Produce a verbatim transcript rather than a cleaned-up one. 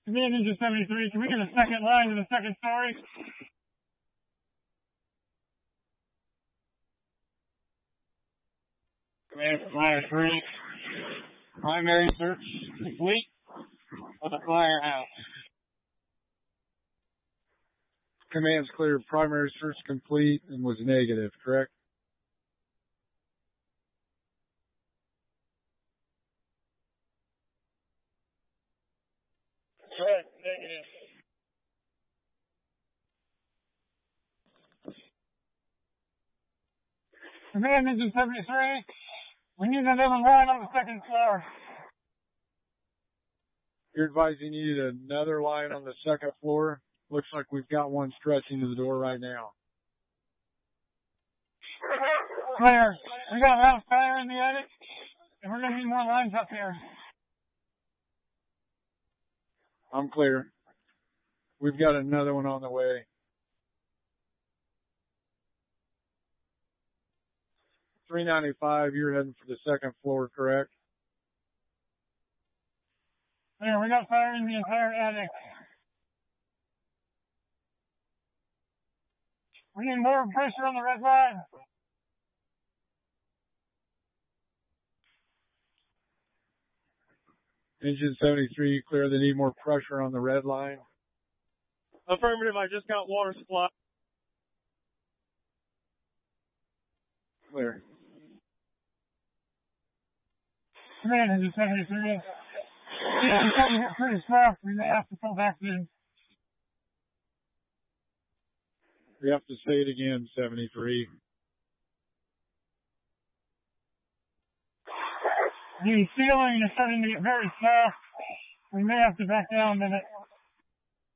Command Engine seventy-three, can we get a second line to the second story? Command Flyer three, primary search complete with a flyer out. Command's clear, primary search complete and was negative, correct? Correct, negative. Command Engine seventy-three, we need another line on the second floor. You're advising you need another line on the second floor. Looks like we've got one stretching to the door right now. Clear. We got a lot of fire in the attic, and we're going to need more lines up here. I'm clear. We've got another one on the way. three ninety-five, you're heading for the second floor, correct? Clear. We got fire in the entire attic. We need more pressure on the red line. Engine seventy-three, clear. They need more pressure on the red line. Affirmative, I just got water supply. Clear. Command Engine seventy-three. Yeah, it's starting to get pretty soft. We may have to pull back in. We have to say it again, seventy-three. The ceiling is starting to get very soft. We may have to back down a minute.